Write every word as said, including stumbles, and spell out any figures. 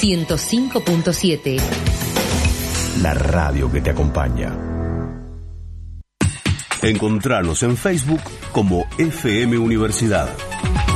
ciento cinco punto siete. La radio que te acompaña. Encontranos en Facebook como F M Universidad.